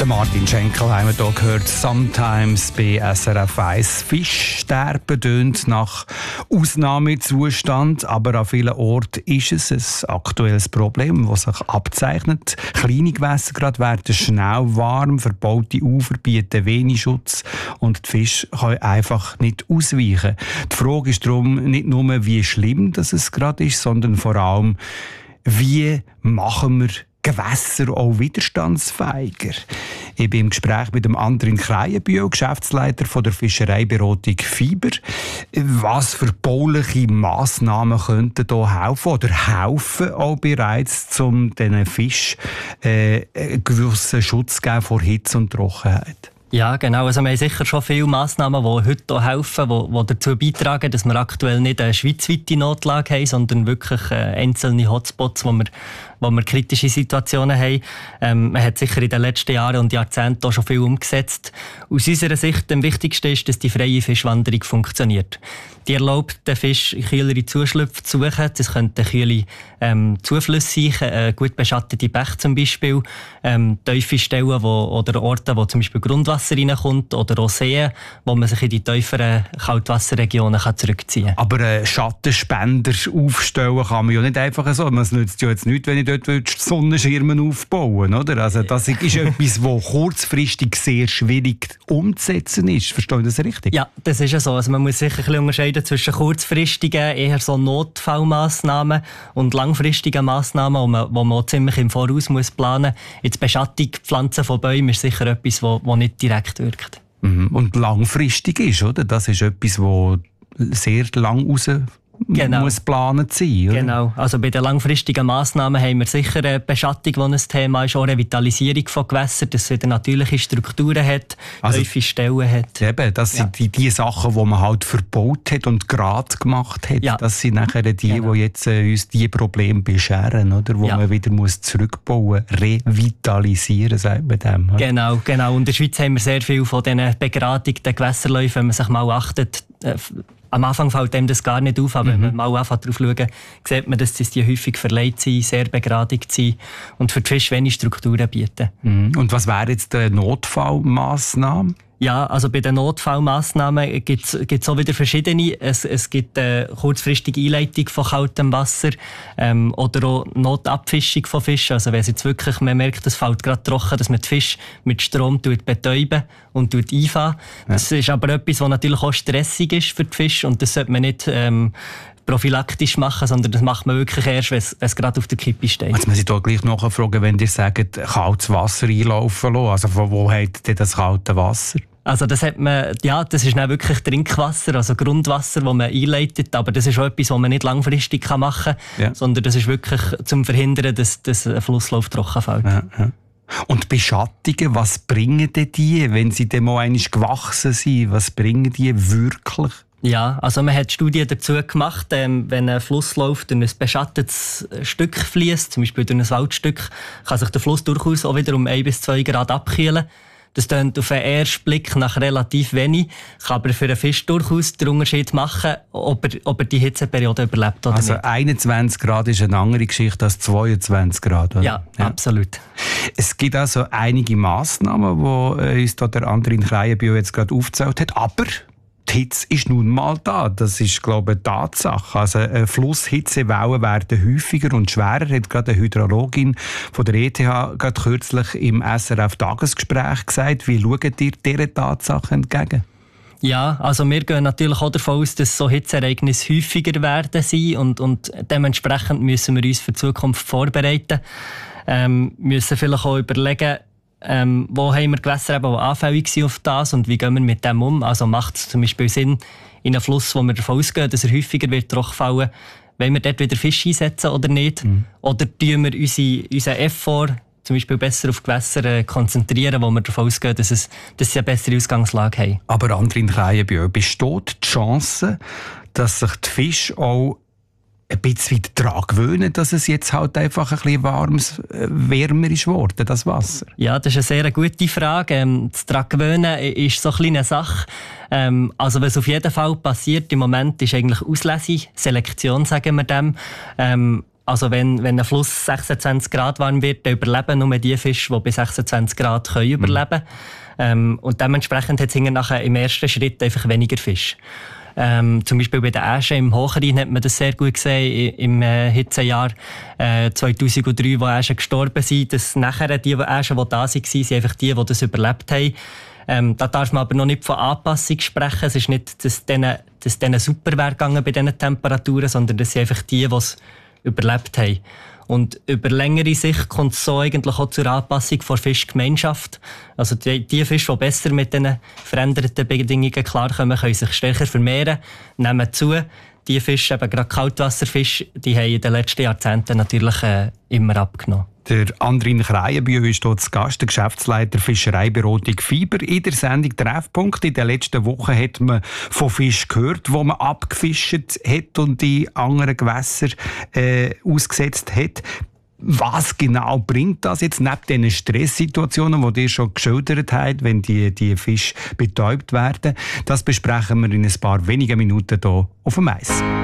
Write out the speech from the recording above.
Der Martin Schenkel haben wir hier gehört, «Sometimes» bei SRF 1. Fischsterben tönt nach Ausnahmezustand, aber an vielen Orten ist es ein aktuelles Problem, das sich abzeichnet. Kleine Gewässer gerade werden schnell warm, verbaute Ufer bieten wenig Schutz und die Fische können einfach nicht ausweichen. Die Frage ist darum nicht nur, wie schlimm das es gerade ist, sondern vor allem, wie machen wir Gewässer auch widerstandsfähiger. Ich bin im Gespräch mit dem Andrin Kreienbühl, Geschäftsleiter von der Fischereiberatung Fiber. Was für bauliche Massnahmen könnten hier helfen oder helfen auch bereits, um diesen Fisch einen gewissen Schutz zu geben vor Hitze und Trockenheit? Ja, genau. Also wir haben sicher schon viele Massnahmen, die heute helfen, die dazu beitragen, dass wir aktuell nicht eine schweizweite Notlage haben, sondern wirklich einzelne Hotspots, wo wir kritische Situationen haben. Man hat sicher in den letzten Jahren und Jahrzehnten auch schon viel umgesetzt. Aus unserer Sicht am wichtigsten ist, dass die freie Fischwanderung funktioniert. Die erlaubt den Fisch, kühlere Zuschlüpfe zu suchen. Das könnten kühle Zuflüsse sein, gut beschattete Bäche zum Beispiel, tiefe Stellen oder Orte, wo zum Beispiel Grundwasser reinkommt oder auch Seen, wo man sich in die tieferen Kaltwasserregionen zurückziehen kann. Aber Schattenspender aufstellen kann man ja nicht einfach so. Es nützt ja jetzt nichts, wenn ich dort Sonnenschirme aufbauen, oder? Also das ist etwas, das kurzfristig sehr schwierig umzusetzen ist. Verstehe ich das richtig? Ja, das ist ja so. Also man muss sicher ein bisschen unterscheiden zwischen kurzfristigen, eher so Notfallmassnahmen und langfristigen Massnahmen, wo man ziemlich im Voraus muss planen muss. Jetzt Beschattung, Pflanzen von Bäumen ist sicher etwas, das nicht direkt wirkt. Und langfristig ist, oder? Das ist etwas, das sehr lang raus muss geplant sein, oder? Genau. Also bei den langfristigen Massnahmen haben wir sicher eine Beschattung, die ein Thema ist, auch Revitalisierung von Gewässern, dass es wieder natürliche Strukturen hat, tiefe Stellen hat. Eben, das sind die Sachen, die man halt verbaut hat und gerade gemacht hat. Ja. Das sind nachher die jetzt uns die Probleme bescheren, oder? Wo man wieder muss zurückbauen, revitalisieren, sagt man dem. Oder? Genau. Und in der Schweiz haben wir sehr viel von diesen begradigten Gewässerläufen, wenn man sich mal achtet. Am Anfang fällt einem das gar nicht auf, aber wenn man mal anfängt drauf schauen, sieht man, dass die häufig verleiht sind, sehr begradigt sind und für die Fische wenig Strukturen bieten. Und was wäre jetzt die Notfallmassnahme? Ja, also bei den Notfallmassnahmen gibt es auch wieder verschiedene. Es gibt kurzfristige Einleitung von kaltem Wasser oder auch Notabfischung von Fischen. Also wenn es jetzt wirklich, man merkt, es fällt gerade trocken, dass man die Fische mit Strom betäuben und einfangen. Das ist aber etwas, was natürlich auch stressig ist für die Fische und das sollte man nicht prophylaktisch machen, sondern das macht man wirklich erst, wenn es gerade auf der Kippe steht. Jetzt muss ich da gleich nachfragen, wenn ihr sagt, kaltes Wasser einlaufen lassen. Also von wo habt ihr das kalte Wasser? Also das hat man, das ist dann wirklich Trinkwasser, also Grundwasser, das man einleitet, aber das ist auch etwas, was man nicht langfristig machen kann, sondern das ist wirklich zum Verhindern, dass ein Flusslauf trocken fällt. Ja. Und Beschattungen, was bringen die, wenn sie dann mal einmal gewachsen sind? Was bringen die wirklich? Ja, also man hat Studien dazu gemacht, wenn ein Flusslauf durch ein beschattetes Stück fließt, zum Beispiel durch ein Waldstück, kann sich der Fluss durchaus auch wieder um 1 bis 2 Grad abkühlen. Das klingt auf den ersten Blick nach relativ wenig, kann aber für einen Fisch durchaus den Unterschied machen, ob er die Hitzeperiode überlebt oder nicht. Also 21 Grad ist eine andere Geschichte als 22 Grad, oder? Ja, absolut. Es gibt also einige Massnahmen, die uns da der Andrin Kreienbühl jetzt gerade aufgezählt hat, aber die Hitze ist nun mal da. Das ist, glaube ich, eine Tatsache. Also Flusshitzewellen werden häufiger und schwerer, hat gerade eine Hydrologin von der ETH gerade kürzlich im SRF-Tagesgespräch gesagt. Wie schaut ihr dieser Tatsache entgegen? Ja, also wir gehen natürlich auch davon aus, dass so Hitzeereignisse häufiger werden sein und dementsprechend müssen wir uns für die Zukunft vorbereiten. Müssen vielleicht auch überlegen, wo haben wir Gewässer, die anfällig sind auf das und wie gehen wir mit dem um? Also macht es zum Beispiel Sinn, in einem Fluss, wo wir davon ausgehen, dass er häufiger wird trockenfallen, wollen wir dort wieder Fische einsetzen oder nicht? Oder tun wir unseren Effort zum Beispiel besser auf Gewässer konzentrieren, wo wir davon ausgehen, dass sie eine bessere Ausgangslage haben? Aber Andrin Kreienbühl, besteht die Chance, dass sich die Fische auch ein bisschen daran gewöhnen, dass es jetzt halt einfach ein bisschen wärmer ist geworden, das Wasser? Ja, das ist eine sehr gute Frage. Das daran gewöhnen ist so eine kleine Sache. Also was auf jeden Fall passiert im Moment, ist eigentlich Auslese, Selektion, sagen wir dem. Also wenn ein Fluss 26 Grad warm wird, dann überleben nur die Fische, die bei 26 Grad können überleben können. Und dementsprechend hat es nachher im ersten Schritt einfach weniger Fisch. Zum Beispiel bei den Äschen im Hochrhein hat man das sehr gut gesehen im Hitzejahr 2003, wo Äschen gestorben sind, dass nachher die Äschen, die da waren, sind einfach die das überlebt haben. Da darf man aber noch nicht von Anpassung sprechen. Es ist nicht, dass denen super wäre gegangen bei diesen Temperaturen, sondern das sind einfach die es überlebt haben. Und über längere Sicht kommt es so eigentlich auch zur Anpassung der Fischgemeinschaft. Also die Fische, die besser mit diesen veränderten Bedingungen klarkommen, können sich stärker vermehren, nehmen zu. Die Fische, eben gerade Kaltwasserfische, die haben in den letzten Jahrzehnten natürlich immer abgenommen. Der Andrin Kreienbühl ist hier zu Gast, der Geschäftsleiter Fischereiberatung Fiber. In der Sendung Treffpunkt in den letzten Wochen hat man von Fischen gehört, die man abgefischt hat und in anderen Gewässern ausgesetzt hat. Was genau bringt das jetzt neben diesen Stresssituationen, die ihr schon geschildert habt, wenn die Fische betäubt werden? Das besprechen wir in ein paar wenigen Minuten hier auf dem Eis.